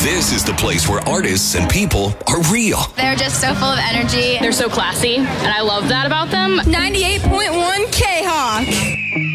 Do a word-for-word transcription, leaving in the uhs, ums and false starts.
This is the place where artists and people are real. They're just so full of energy. They're so classy, and I love that about them. ninety-eight